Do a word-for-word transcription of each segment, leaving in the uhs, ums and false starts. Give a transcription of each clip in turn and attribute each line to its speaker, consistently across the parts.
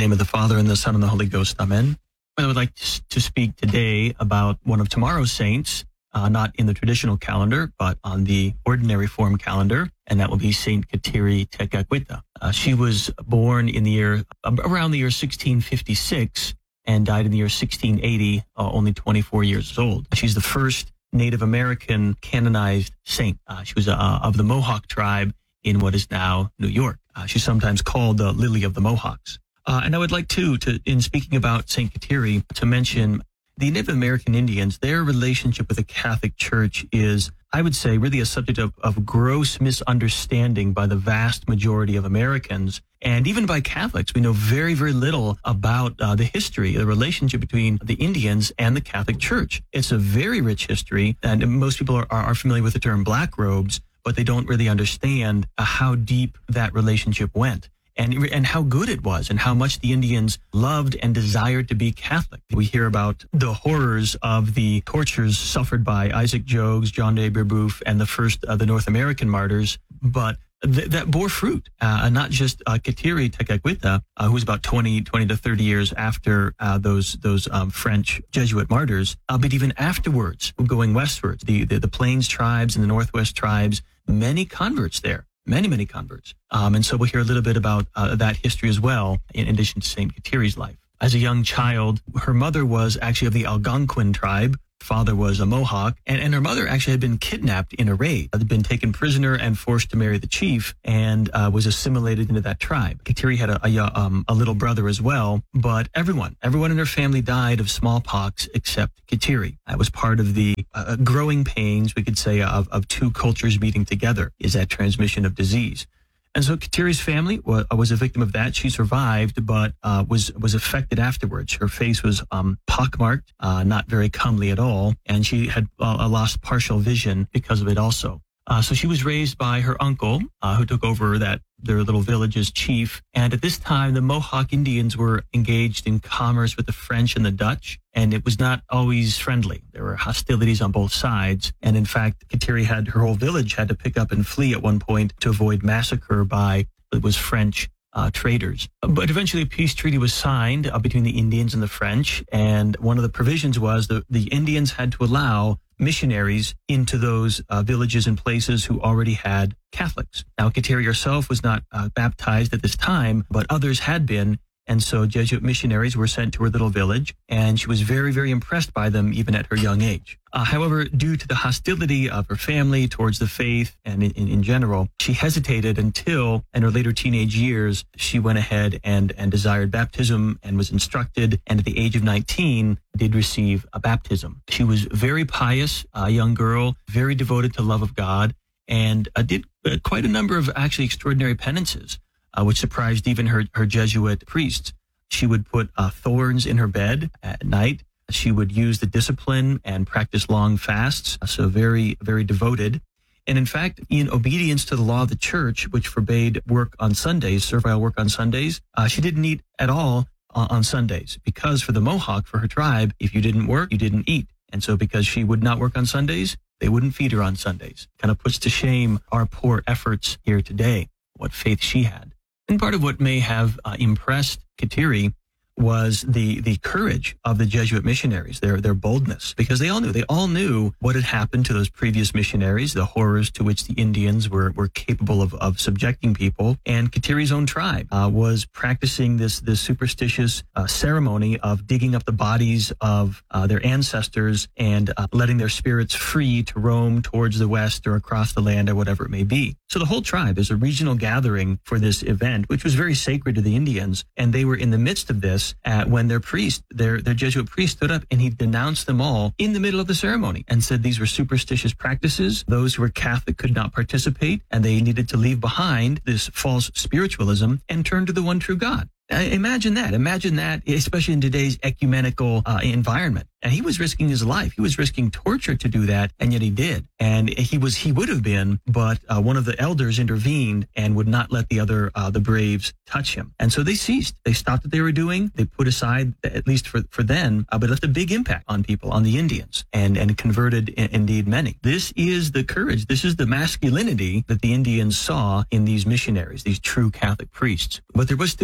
Speaker 1: name of the Father, and the Son, and the Holy Ghost. Amen. I would like to speak today about one of tomorrow's saints, uh, not in the traditional calendar, but on the ordinary form calendar, and that will be Saint Kateri Tekakwitha. Uh, she was born in the year, around the year sixteen fifty-six, and died in the year sixteen eighty, uh, only twenty-four years old. She's the first Native American canonized saint. Uh, she was uh, of the Mohawk tribe in what is now New York. Uh, she's sometimes called the Lily of the Mohawks. Uh, and I would like to, to, in speaking about Saint Kateri, to mention the Native American Indians. Their relationship with the Catholic Church is, I would say, really a subject of, of gross misunderstanding by the vast majority of Americans. And even by Catholics, we know very, very little about uh, the history, the relationship between the Indians and the Catholic Church. It's a very rich history, and most people are, are familiar with the term black robes, but they don't really understand uh, how deep that relationship went. And, and how good it was, and how much the Indians loved and desired to be Catholic. We hear about the horrors of the tortures suffered by Isaac Jogues, John de Brebeuf, and the first of the North American martyrs, but th- that bore fruit. Uh, not just uh, Kateri Tekakwitha, uh, who was about twenty, twenty to thirty years after uh, those those um, French Jesuit martyrs, uh, but even afterwards, going westwards, the, the, the Plains tribes and the Northwest tribes, many converts there. Many, many converts. Um, and so we'll hear a little bit about uh, that history as well, in addition to Saint Kateri's life. As a young child, her mother was actually of the Algonquin tribe. Father was a Mohawk, and, and her mother actually had been kidnapped in a raid, had been taken prisoner and forced to marry the chief, and uh, was assimilated into that tribe. Kateri had a, a, um, a little brother as well, but everyone, everyone in her family died of smallpox except Kateri. That was part of the uh, growing pains, we could say, of, of two cultures meeting together, is that transmission of disease. And so Kateri's family was, was a victim of that. She survived, but uh, was was affected afterwards. Her face was um, pockmarked, uh, not very comely at all, and she had uh, lost partial vision because of it also. Uh, so she was raised by her uncle, uh, who took over that their little village's chief. And at this time, the Mohawk Indians were engaged in commerce with the French and the Dutch, and it was not always friendly. There were hostilities on both sides. And in fact, Kateri had her whole village had to pick up and flee at one point to avoid massacre by, it was French uh, traders. But eventually a peace treaty was signed uh, between the Indians and the French. And one of the provisions was that the Indians had to allow missionaries into those uh, villages and places who already had Catholics. Now, Kateri herself was not uh, baptized at this time, but others had been. And so Jesuit missionaries were sent to her little village, and she was very, very impressed by them even at her young age. Uh, however, due to the hostility of her family towards the faith and in, in, in general, she hesitated until, in her later teenage years, she went ahead and, and desired baptism and was instructed, and at the age of nineteen, did receive a baptism. She was very pious, a young girl, very devoted to love of God, and uh, did uh, quite a number of actually extraordinary penances. Uh, which surprised even her, her Jesuit priests. She would put uh, thorns in her bed at night. She would use the discipline and practice long fasts, so very, very devoted. And in fact, in obedience to the law of the church, which forbade work on Sundays, servile work on Sundays, uh, she didn't eat at all on, on Sundays, because for the Mohawk, for her tribe, if you didn't work, you didn't eat. And so because she would not work on Sundays, they wouldn't feed her on Sundays. Kind of puts to shame our poor efforts here today, what faith she had. And part of what may have uh, impressed Kateri was the the courage of the Jesuit missionaries, their their boldness, because they all knew they all knew what had happened to those previous missionaries, the horrors to which the Indians were were capable of of subjecting people. And Kateri's own tribe uh, was practicing this this superstitious uh, ceremony of digging up the bodies of uh, their ancestors and uh, letting their spirits free to roam towards the west or across the land or whatever it may be. So the whole tribe is a regional gathering for this event, which was very sacred to the Indians, and they were in the midst of this at when their priest, their, their Jesuit priest stood up and he denounced them all in the middle of the ceremony and said these were superstitious practices. Those who were Catholic could not participate, and they needed to leave behind this false spiritualism and turn to the one true God. Imagine that. Imagine that, especially in today's ecumenical uh, environment. And he was risking his life. He was risking torture to do that, and yet he did. And he was, he would have been, but uh, one of the elders intervened and would not let the other, uh, the braves touch him. And so they ceased. They stopped what they were doing. They put aside, at least for, for then, uh, but left a big impact on people, on the Indians, and, and converted in, indeed many. This is the courage. This is the masculinity that the Indians saw in these missionaries, these true Catholic priests. But there was still hostility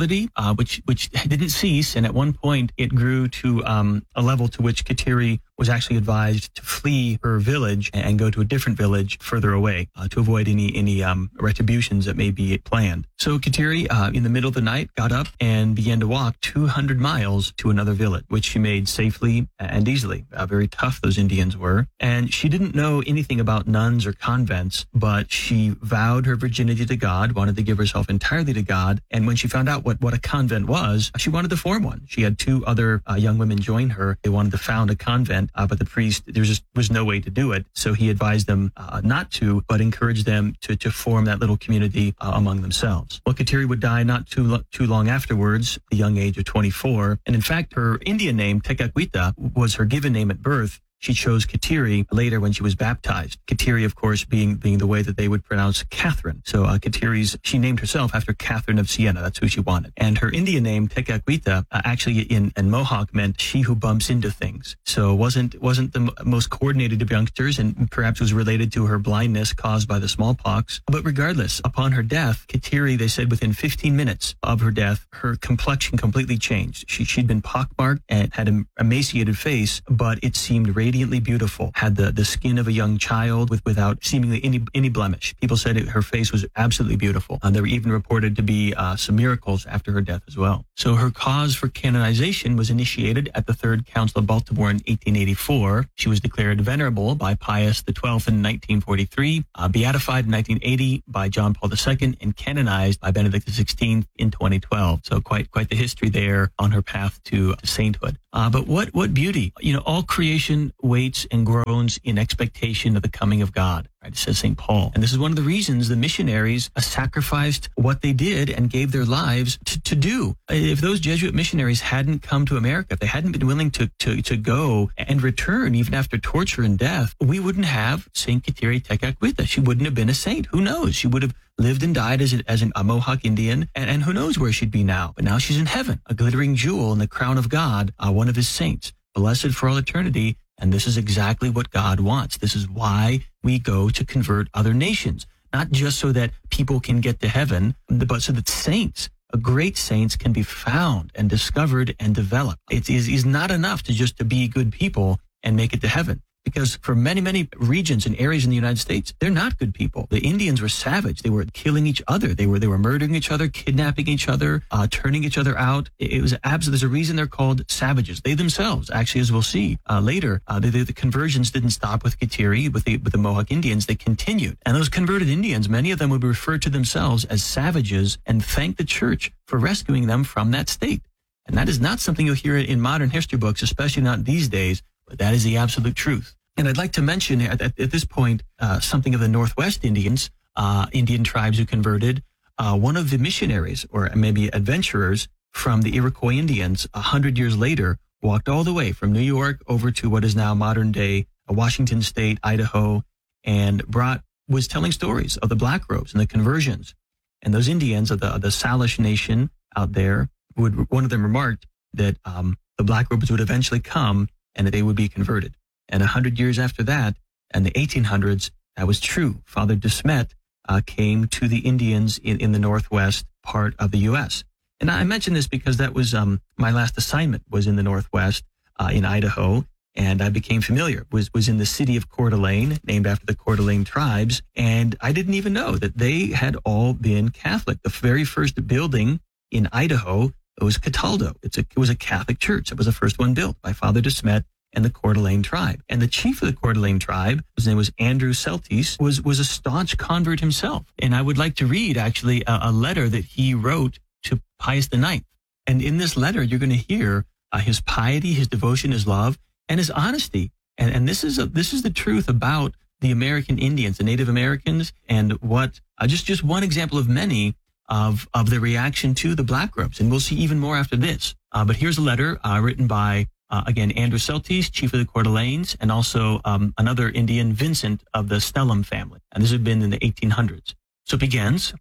Speaker 1: hostility, uh, which which didn't cease, and at one point it grew to um, a level to which Kateri was actually advised to flee her village and go to a different village further away uh, to avoid any any um, retributions that may be planned. So Kateri, uh, in the middle of the night, got up and began to walk two hundred miles to another village, which she made safely and easily. Uh, very tough those Indians were. And she didn't know anything about nuns or convents, but she vowed her virginity to God, wanted to give herself entirely to God. And when she found out what, what a convent was, she wanted to form one. She had two other uh, young women join her. They wanted to found a convent, uh, but the priest, there just was no way to do it. So he advised them uh, not to, but encouraged them to, to form that little community uh, among themselves. Well, Kateri would die not too, lo- too long afterwards, the young age of twenty-four. And in fact, her Indian name, Tekakwitha, was her given name at birth. She chose Kateri later when she was baptized. Kateri, of course, being being the way that they would pronounce Catherine. So uh, Kateri's, she named herself after Catherine of Siena. That's who she wanted. And her Indian name, Tekakwitha, uh, actually in, in Mohawk meant she who bumps into things. So it wasn't, wasn't the m- most coordinated of youngsters, and perhaps was related to her blindness caused by the smallpox. But regardless, upon her death, Kateri, they said within fifteen minutes of her death, her complexion completely changed. She, she'd been pockmarked and had an emaciated face, but it seemed radiant. Radiantly beautiful, had the, the skin of a young child with without seemingly any any blemish. People said it, her face was absolutely beautiful. Uh, there were even reported to be uh, some miracles after her death as well. So her cause for canonization was initiated at the Third Council of Baltimore in eighteen eighty-four. She was declared venerable by Pius the twelfth in nineteen forty-three, uh, beatified in nineteen eighty by John Paul the Second, and canonized by Benedict the sixteenth in twenty twelve. So quite quite the history there on her path to, to sainthood. Uh, but what what beauty! You know, all creation waits and groans in expectation of the coming of God, right? It says Saint Paul. And this is one of the reasons the missionaries uh, sacrificed what they did and gave their lives to, to do. If those Jesuit missionaries hadn't come to America, if they hadn't been willing to, to, to go and return even after torture and death, we wouldn't have Saint Kateri Tekakwitha. She wouldn't have been a saint. Who knows? She would have lived and died as, a, as an, a Mohawk Indian, and, and who knows where she'd be now. But now she's in heaven, a glittering jewel in the crown of God, uh, one of his saints, blessed for all eternity. And this is exactly what God wants. This is why we go to convert other nations, not just so that people can get to heaven, but so that saints, great saints, can be found and discovered and developed. It is, is not enough to just to be good people and make it to heaven. Because for many, many regions and areas in the United States, they're not good people. The Indians were savage. They were killing each other. They were they were murdering each other, kidnapping each other, uh, turning each other out. It, it was absolutely, there's a reason they're called savages. They themselves, actually, as we'll see uh, later, uh, the, the conversions didn't stop with Kateri, with the, with the Mohawk Indians. They continued. And those converted Indians, many of them would refer to themselves as savages and thank the church for rescuing them from that state. And that is not something you'll hear in modern history books, especially not these days. But that is the absolute truth. And I'd like to mention at, at, at this point uh, something of the Northwest Indians, uh, Indian tribes who converted. Uh, one of the missionaries, or maybe adventurers from the Iroquois Indians, a hundred years later, walked all the way from New York over to what is now modern day Washington State, Idaho, and brought was telling stories of the Black Robes and the conversions. And those Indians of the, of the Salish nation out there, would one of them remarked that um, the Black Robes would eventually come and that they would be converted. And a hundred years after that, in the eighteen hundreds, that was true. Father De Smet uh, came to the Indians in, in the Northwest part of the U S. And I mention this because that was um, my last assignment was in the Northwest, uh, in Idaho. And I became familiar, was, was in the city of Coeur d'Alene, named after the Coeur d'Alene tribes. And I didn't even know that they had all been Catholic. The very first building in Idaho, it was Cataldo. It's a, it was a Catholic church. It was the first one built by Father De Smet and the Coeur d'Alene tribe. And the chief of the Coeur d'Alene tribe, his name was Andrew Celtis, was, was a staunch convert himself. And I would like to read, actually, a, a letter that he wrote to Pius the Ninth. And in this letter, you're going to hear uh, his piety, his devotion, his love, and his honesty. And, and this is a, this is the truth about the American Indians, the Native Americans, and what, uh, just, just one example of many of, of the reaction to the Black Robes. And we'll see even more after this. Uh, but here's a letter uh, written by, uh, again, Andrew Celtis, chief of the Coeur d'Alenes, and also um, another Indian, Vincent of the Stellum family. And this had been in the eighteen hundreds. So it begins,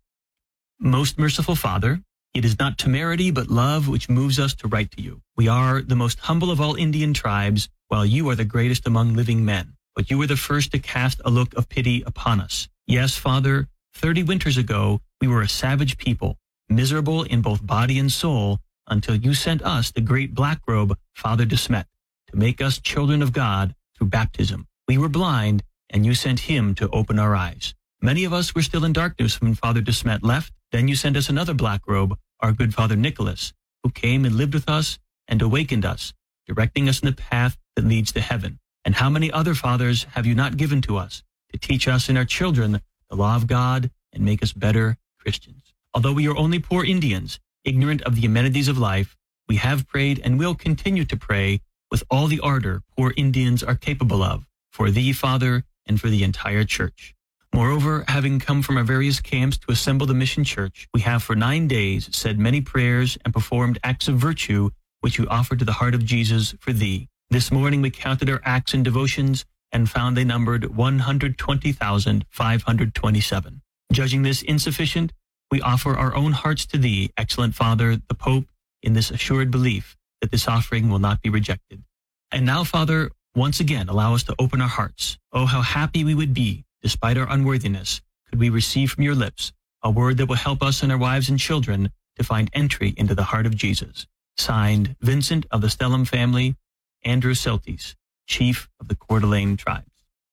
Speaker 1: Most merciful Father, it is not temerity but love which moves us to write to you. We are the most humble of all Indian tribes, while you are the greatest among living men. But you were the first to cast a look of pity upon us. Yes, Father, thirty winters ago, we were a savage people, miserable in both body and soul, until you sent us the great black robe, Father De Smet, to make us children of God through baptism. We were blind, and you sent him to open our eyes. Many of us were still in darkness when Father De Smet left. Then you sent us another black robe, our good Father Nicholas, who came and lived with us and awakened us, directing us in the path that leads to heaven. And how many other fathers have you not given to us to teach us and our children the law of God and make us better Christians? Although we are only poor Indians, ignorant of the amenities of life, we have prayed and will continue to pray with all the ardor poor Indians are capable of, for thee, Father, and for the entire church. Moreover, having come from our various camps to assemble the mission church, we have for nine days said many prayers and performed acts of virtue which we offered to the heart of Jesus for thee. This morning we counted our acts and devotions and found they numbered one hundred twenty thousand five hundred twenty-seven. Judging this insufficient, we offer our own hearts to thee, excellent Father, the Pope, in this assured belief that this offering will not be rejected. And now, Father, once again, allow us to open our hearts. Oh, how happy we would be, despite our unworthiness, could we receive from your lips a word that will help us and our wives and children to find entry into the heart of Jesus. Signed, Vincent of the Stellum family, Andrew Celtis, chief of the Coeur d'Alene tribes.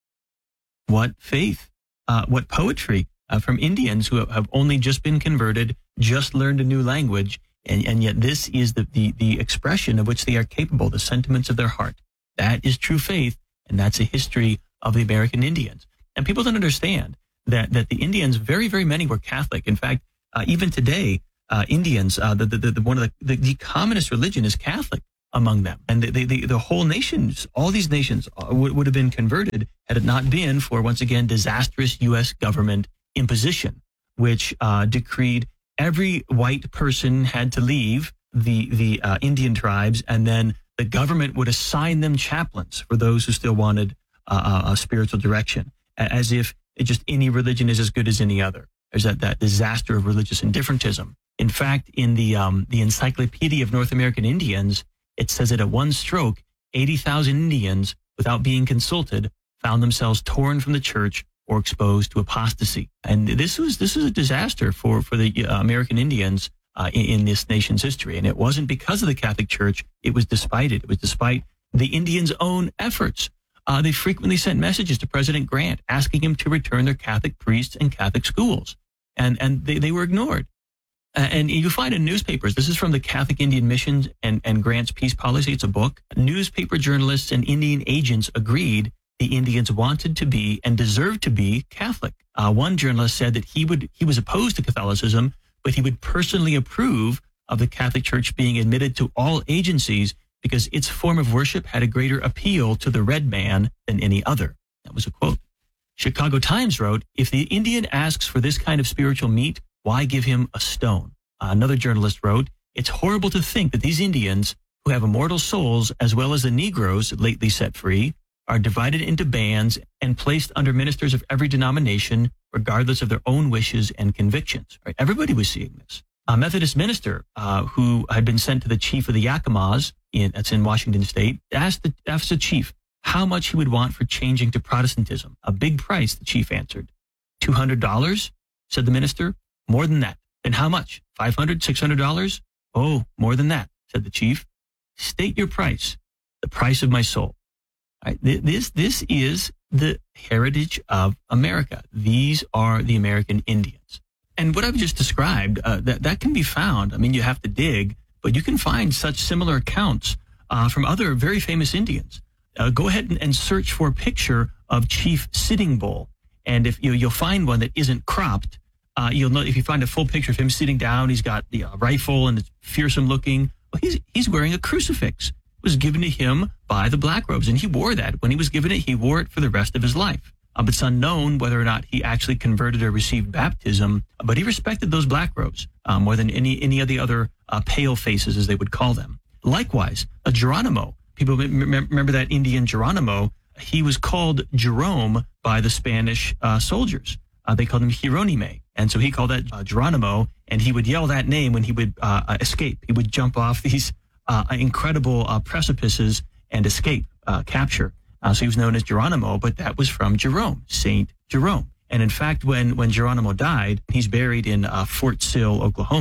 Speaker 1: What faith, uh, what poetry uh, from Indians who have only just been converted, just learned a new language, and, and yet this is the, the, the expression of which they are capable, the sentiments of their heart. That is true faith, and that's a history of the American Indians. And people don't understand that, that the Indians, very, very many were Catholic. In fact, uh, even today, uh, Indians, uh, the, the, the, one of the, the, the commonest religion is Catholic among them. And the, the, the whole nations, all these nations would, would have been converted had it not been for, once again, disastrous U S government imposition, which uh, decreed every white person had to leave the, the uh, Indian tribes, and then the government would assign them chaplains for those who still wanted uh, a spiritual direction, as if it just any religion is as good as any other. There's that, that disaster of religious indifferentism. In fact, in the um, the Encyclopedia of North American Indians, it says that at one stroke, eighty thousand Indians, without being consulted, found themselves torn from the church or exposed to apostasy. And this was this was a disaster for, for the uh, American Indians uh, in, in this nation's history. And it wasn't because of the Catholic Church. It was despite it. It was despite the Indians' own efforts. Uh, they frequently sent messages to President Grant asking him to return their Catholic priests and Catholic schools. And, and they, they were ignored. Uh, and you find in newspapers, this is from the Catholic Indian Missions and, and Grant's Peace Policy. It's a book. Newspaper journalists and Indian agents agreed the Indians wanted to be and deserved to be Catholic. Uh, one journalist said that he would he was opposed to Catholicism, but he would personally approve of the Catholic Church being admitted to all agencies because its form of worship had a greater appeal to the red man than any other. That was a quote. Chicago Times wrote, if the Indian asks for this kind of spiritual meat, why give him a stone? Uh, another journalist wrote, it's horrible to think that these Indians, who have immortal souls, as well as the Negroes lately set free, are divided into bands and placed under ministers of every denomination, regardless of their own wishes and convictions. Right? Everybody was seeing this. A Methodist minister uh, who had been sent to the chief of the Yakimas, in, that's in Washington State, asked the, asked the chief how much he would want for changing to Protestantism. A big price, the chief answered. two hundred dollars, said the minister. More than that. Then how much? five hundred dollars, six hundred dollars? Oh, more than that, said the chief. State your price, the price of my soul. Right? This, this is the heritage of America. These are the American Indians. And what I've just described, uh, that, that can be found. I mean, you have to dig, but you can find such similar accounts uh, from other very famous Indians. Uh, go ahead and, and search for a picture of Chief Sitting Bull. And if you, you'll find one that isn't cropped, uh, you'll know if you find a full picture of him sitting down, he's got the uh, rifle and it's fearsome looking. Well, he's, he's wearing a crucifix. It was given to him by the Black Robes, and he wore that. When he was given it, he wore it for the rest of his life. Um, it's unknown whether or not he actually converted or received baptism, but he respected those Black Robes um, more than any any of the other uh, pale faces, as they would call them. Likewise, a Geronimo. People m- remember that Indian Geronimo. He was called Jerome by the Spanish uh, soldiers. Uh, they called him Hieronime. And so he called that uh, Geronimo, and he would yell that name when he would uh, escape. He would jump off these uh, incredible uh, precipices and escape, uh, capture. Uh, so he was known as Geronimo, but that was from Jerome, Saint Jerome. And in fact, when, when Geronimo died, he's buried in uh, Fort Sill, Oklahoma.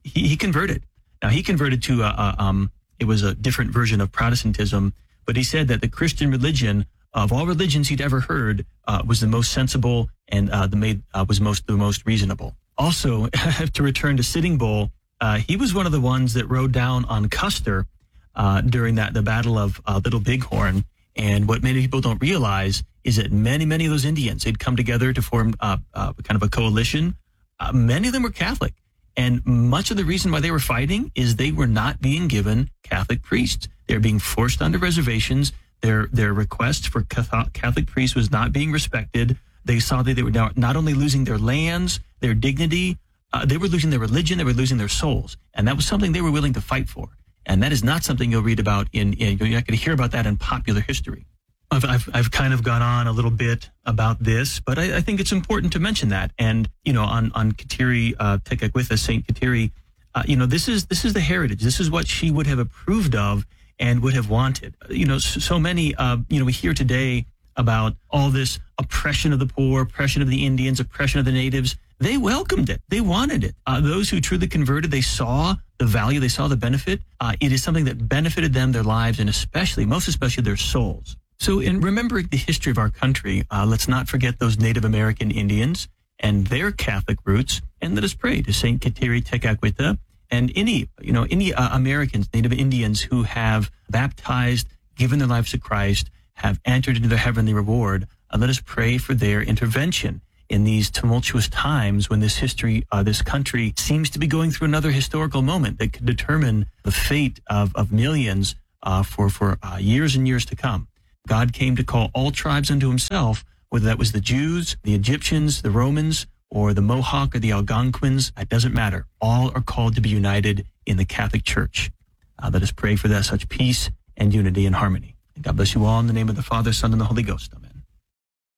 Speaker 1: he, he converted. Now, he converted to, a, a, um, it was a different version of Protestantism, but he said that the Christian religion, of all religions he'd ever heard, uh, was the most sensible and uh, the made uh, was most the most reasonable. Also, to return to Sitting Bull, uh, he was one of the ones that rode down on Custer uh, during that the Battle of uh, Little Bighorn. And what many people don't realize is that many, many of those Indians had come together to form uh, uh, kind of a coalition. Uh, many of them were Catholic. And much of the reason why they were fighting is they were not being given Catholic priests. They were being forced onto reservations. Their their request for Catholic priests was not being respected. They saw that they were now not only losing their lands, their dignity, uh, they were losing their religion, they were losing their souls. And that was something they were willing to fight for. And that is not something you'll read about in, in you're not going to hear about that in popular history. I've, I've, I've kind of gone on a little bit about this, but I, I think it's important to mention that. And, you know, on, on Kateri, uh, Tekakwitha, Saint Kateri, uh, you know, this is, this is the heritage. This is what she would have approved of and would have wanted. You know, so, so many, uh, you know, we hear today about all this oppression of the poor, oppression of the Indians, oppression of the natives. They welcomed it. They wanted it. Uh, those who truly converted, they saw the value, they saw the benefit. Uh, it is something that benefited them, their lives, and especially, most especially their souls. So in remembering the history of our country, uh, let's not forget those Native American Indians and their Catholic roots, and let us pray to Saint Kateri Tekakwitha and any, you know, any uh, Americans, Native Indians who have baptized, given their lives to Christ, have entered into their heavenly reward. Uh, let us pray for their intervention in these tumultuous times when this history, uh, this country seems to be going through another historical moment that could determine the fate of, of millions uh, for, for uh, years and years to come. God came to call all tribes unto himself, whether that was the Jews, the Egyptians, the Romans, or the Mohawk or the Algonquins. It doesn't matter. All are called to be united in the Catholic Church. Uh, let us pray for that such peace and unity and harmony. And God bless you all in the name of the Father, Son, and the Holy Ghost.